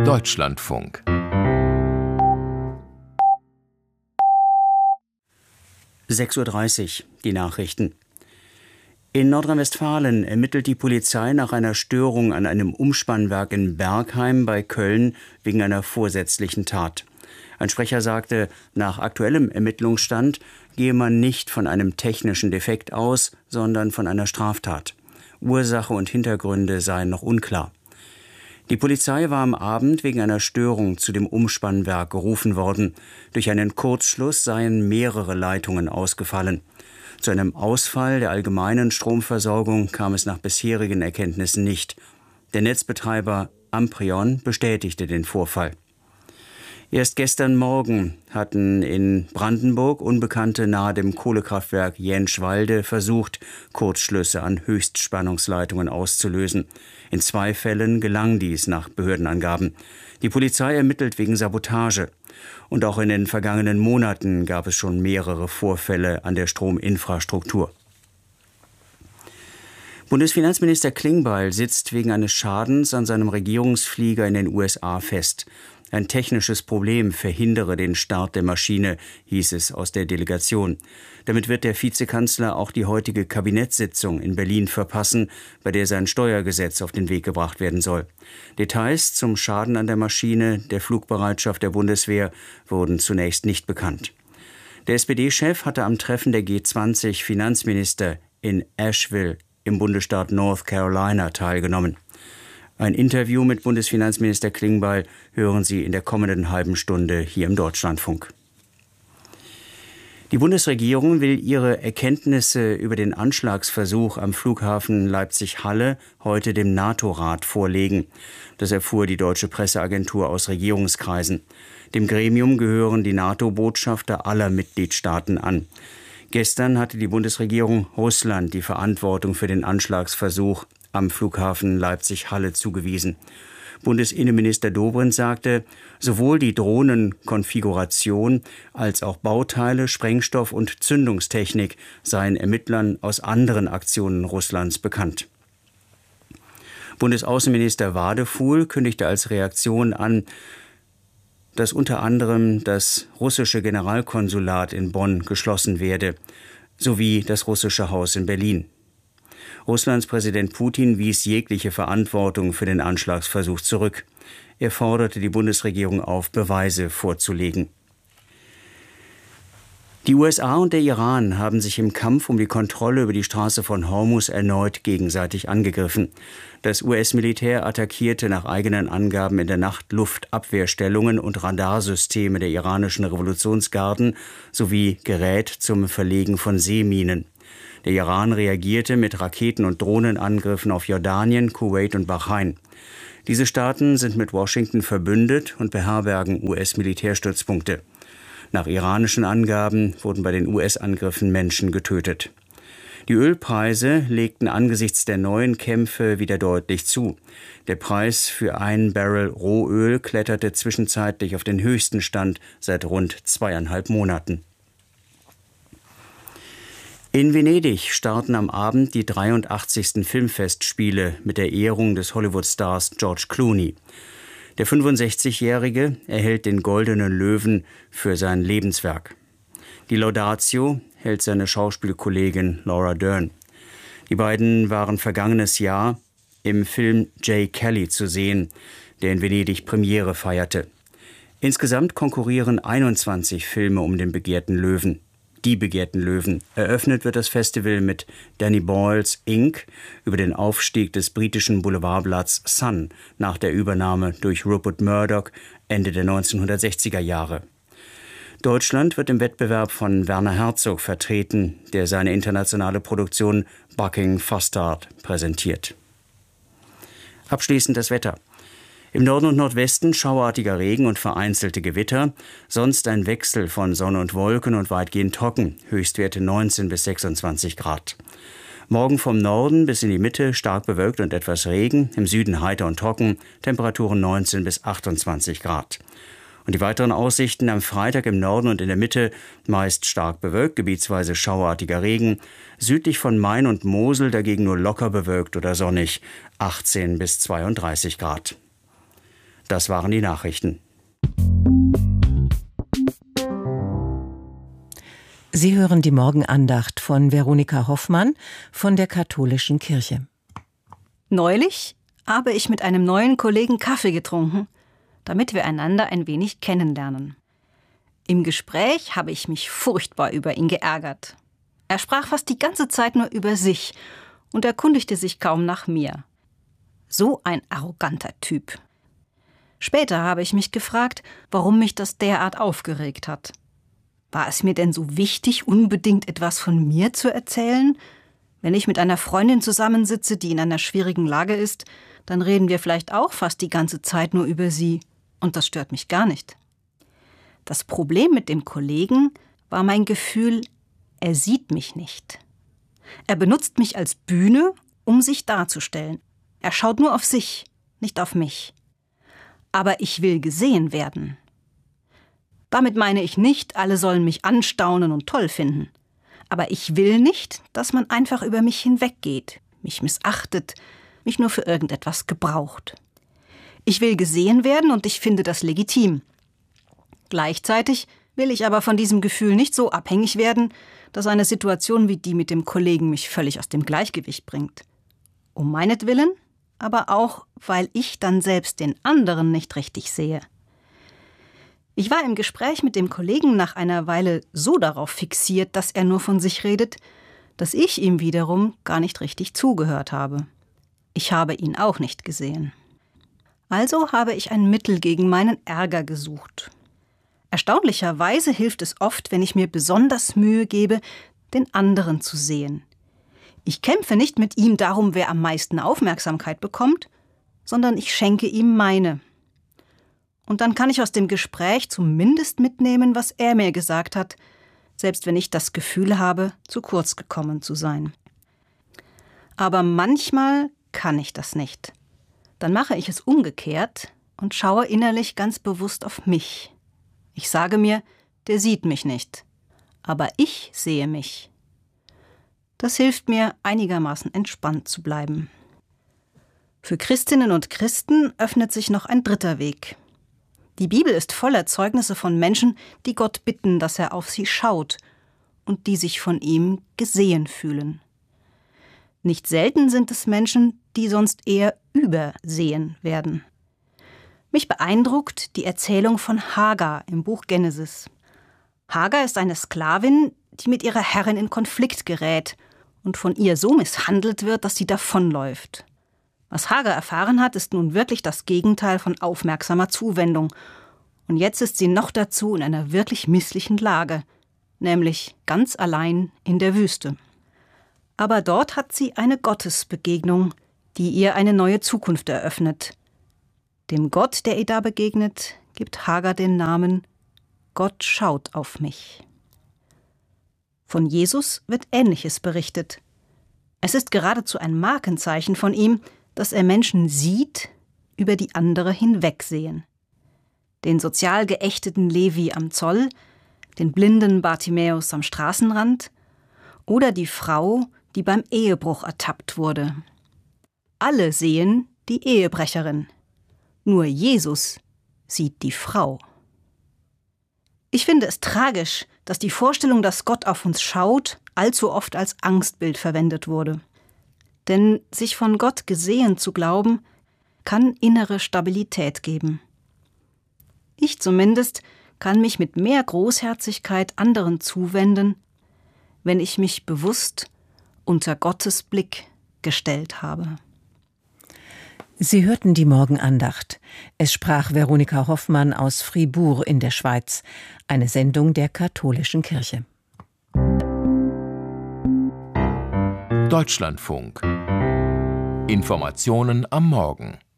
Deutschlandfunk. (6:30 Uhr), die Nachrichten. In Nordrhein-Westfalen ermittelt die Polizei nach einer Störung an einem Umspannwerk in Bergheim bei Köln wegen einer vorsätzlichen Tat. Ein Sprecher sagte, nach aktuellem Ermittlungsstand gehe man nicht von einem technischen Defekt aus, sondern von einer Straftat. Ursache und Hintergründe seien noch unklar. Die Polizei war am Abend wegen einer Störung zu dem Umspannwerk gerufen worden. Durch einen Kurzschluss seien mehrere Leitungen ausgefallen. Zu einem Ausfall der allgemeinen Stromversorgung kam es nach bisherigen Erkenntnissen nicht. Der Netzbetreiber Amprion bestätigte den Vorfall. Erst gestern Morgen hatten in Brandenburg Unbekannte nahe dem Kohlekraftwerk Jänschwalde versucht, Kurzschlüsse an Höchstspannungsleitungen auszulösen. In 2 Fällen gelang dies nach Behördenangaben. Die Polizei ermittelt wegen Sabotage. Und auch in den vergangenen Monaten gab es schon mehrere Vorfälle an der Strominfrastruktur. Bundesfinanzminister Klingbeil sitzt wegen eines Schadens an seinem Regierungsflieger in den USA fest. Ein technisches Problem verhindere den Start der Maschine, hieß es aus der Delegation. Damit wird der Vizekanzler auch die heutige Kabinettssitzung in Berlin verpassen, bei der sein Steuergesetz auf den Weg gebracht werden soll. Details zum Schaden an der Maschine, der Flugbereitschaft der Bundeswehr wurden zunächst nicht bekannt. Der SPD-Chef hatte am Treffen der G20-Finanzminister in Asheville im Bundesstaat North Carolina teilgenommen. Ein Interview mit Bundesfinanzminister Klingbeil hören Sie in der kommenden halben Stunde hier im Deutschlandfunk. Die Bundesregierung will ihre Erkenntnisse über den Anschlagsversuch am Flughafen Leipzig-Halle heute dem NATO-Rat vorlegen. Das erfuhr die deutsche Presseagentur aus Regierungskreisen. Dem Gremium gehören die NATO-Botschafter aller Mitgliedstaaten an. Gestern hatte die Bundesregierung Russland die Verantwortung für den Anschlagsversuch am Flughafen Leipzig-Halle zugewiesen. Bundesinnenminister Dobrindt sagte, sowohl die Drohnenkonfiguration als auch Bauteile, Sprengstoff und Zündungstechnik seien Ermittlern aus anderen Aktionen Russlands bekannt. Bundesaußenminister Wadefuhl kündigte als Reaktion an, dass unter anderem das russische Generalkonsulat in Bonn geschlossen werde, sowie das russische Haus in Berlin. Russlands Präsident Putin wies jegliche Verantwortung für den Anschlagsversuch zurück. Er forderte die Bundesregierung auf, Beweise vorzulegen. Die USA und der Iran haben sich im Kampf um die Kontrolle über die Straße von Hormuz erneut gegenseitig angegriffen. Das US-Militär attackierte nach eigenen Angaben in der Nacht Luftabwehrstellungen und Radarsysteme der iranischen Revolutionsgarden sowie Gerät zum Verlegen von Seeminen. Der Iran reagierte mit Raketen- und Drohnenangriffen auf Jordanien, Kuwait und Bahrain. Diese Staaten sind mit Washington verbündet und beherbergen US-Militärstützpunkte. Nach iranischen Angaben wurden bei den US-Angriffen Menschen getötet. Die Ölpreise legten angesichts der neuen Kämpfe wieder deutlich zu. Der Preis für 1 Barrel Rohöl kletterte zwischenzeitlich auf den höchsten Stand seit rund 2,5 Monaten. In Venedig starten am Abend die 83. Filmfestspiele mit der Ehrung des Hollywood-Stars George Clooney. Der 65-Jährige erhält den Goldenen Löwen für sein Lebenswerk. Die Laudatio hält seine Schauspielkollegin Laura Dern. Die beiden waren vergangenes Jahr im Film J. Kelly zu sehen, der in Venedig Premiere feierte. Insgesamt konkurrieren 21 Filme um den begehrten Löwen. Die begehrten Löwen. Eröffnet wird das Festival mit Danny Boyles Inc. über den Aufstieg des britischen Boulevardblatts Sun nach der Übernahme durch Rupert Murdoch Ende der 1960er Jahre. Deutschland wird im Wettbewerb von Werner Herzog vertreten, der seine internationale Produktion Bucking Fastard präsentiert. Abschließend das Wetter. Im Norden und Nordwesten schauartiger Regen und vereinzelte Gewitter, sonst ein Wechsel von Sonne und Wolken und weitgehend trocken, Höchstwerte 19 bis 26 Grad. Morgen vom Norden bis in die Mitte stark bewölkt und etwas Regen, im Süden heiter und trocken, Temperaturen 19 bis 28 Grad. Und die weiteren Aussichten am Freitag im Norden und in der Mitte meist stark bewölkt, gebietsweise schauartiger Regen, südlich von Main und Mosel dagegen nur locker bewölkt oder sonnig, 18 bis 32 Grad. Das waren die Nachrichten. Sie hören die Morgenandacht von Veronika Hoffmann von der Katholischen Kirche. Neulich habe ich mit einem neuen Kollegen Kaffee getrunken, damit wir einander ein wenig kennenlernen. Im Gespräch habe ich mich furchtbar über ihn geärgert. Er sprach fast die ganze Zeit nur über sich und erkundigte sich kaum nach mir. So ein arroganter Typ. Später habe ich mich gefragt, warum mich das derart aufgeregt hat. War es mir denn so wichtig, unbedingt etwas von mir zu erzählen? Wenn ich mit einer Freundin zusammensitze, die in einer schwierigen Lage ist, dann reden wir vielleicht auch fast die ganze Zeit nur über sie. Und das stört mich gar nicht. Das Problem mit dem Kollegen war mein Gefühl, er sieht mich nicht. Er benutzt mich als Bühne, um sich darzustellen. Er schaut nur auf sich, nicht auf mich. Aber ich will gesehen werden. Damit meine ich nicht, alle sollen mich anstaunen und toll finden. Aber ich will nicht, dass man einfach über mich hinweggeht, mich missachtet, mich nur für irgendetwas gebraucht. Ich will gesehen werden und ich finde das legitim. Gleichzeitig will ich aber von diesem Gefühl nicht so abhängig werden, dass eine Situation wie die mit dem Kollegen mich völlig aus dem Gleichgewicht bringt. Um meinetwillen, aber auch, weil ich dann selbst den anderen nicht richtig sehe. Ich war im Gespräch mit dem Kollegen nach einer Weile so darauf fixiert, dass er nur von sich redet, dass ich ihm wiederum gar nicht richtig zugehört habe. Ich habe ihn auch nicht gesehen. Also habe ich ein Mittel gegen meinen Ärger gesucht. Erstaunlicherweise hilft es oft, wenn ich mir besonders Mühe gebe, den anderen zu sehen. Ich kämpfe nicht mit ihm darum, wer am meisten Aufmerksamkeit bekommt, sondern ich schenke ihm meine. Und dann kann ich aus dem Gespräch zumindest mitnehmen, was er mir gesagt hat, selbst wenn ich das Gefühl habe, zu kurz gekommen zu sein. Aber manchmal kann ich das nicht. Dann mache ich es umgekehrt und schaue innerlich ganz bewusst auf mich. Ich sage mir, der sieht mich nicht, aber ich sehe mich. Das hilft mir, einigermaßen entspannt zu bleiben. Für Christinnen und Christen öffnet sich noch ein dritter Weg. Die Bibel ist voller Zeugnisse von Menschen, die Gott bitten, dass er auf sie schaut und die sich von ihm gesehen fühlen. Nicht selten sind es Menschen, die sonst eher übersehen werden. Mich beeindruckt die Erzählung von Hagar im Buch Genesis. Hagar ist eine Sklavin, die mit ihrer Herrin in Konflikt gerät und von ihr so misshandelt wird, dass sie davonläuft. Was Hagar erfahren hat, ist nun wirklich das Gegenteil von aufmerksamer Zuwendung. Und jetzt ist sie noch dazu in einer wirklich misslichen Lage, nämlich ganz allein in der Wüste. Aber dort hat sie eine Gottesbegegnung, die ihr eine neue Zukunft eröffnet. Dem Gott, der ihr da begegnet, gibt Hagar den Namen Gott schaut auf mich. Von Jesus wird Ähnliches berichtet. Es ist geradezu ein Markenzeichen von ihm, dass er Menschen sieht, über die andere hinwegsehen. Den sozial geächteten Levi am Zoll, den blinden Bartimäus am Straßenrand oder die Frau, die beim Ehebruch ertappt wurde. Alle sehen die Ehebrecherin. Nur Jesus sieht die Frau. Ich finde es tragisch, dass die Vorstellung, dass Gott auf uns schaut, allzu oft als Angstbild verwendet wurde. Denn sich von Gott gesehen zu glauben, kann innere Stabilität geben. Ich zumindest kann mich mit mehr Großherzigkeit anderen zuwenden, wenn ich mich bewusst unter Gottes Blick gestellt habe. Sie hörten die Morgenandacht. Es sprach Veronika Hoffmann aus Fribourg in der Schweiz, eine Sendung der Katholischen Kirche. Deutschlandfunk. Informationen am Morgen.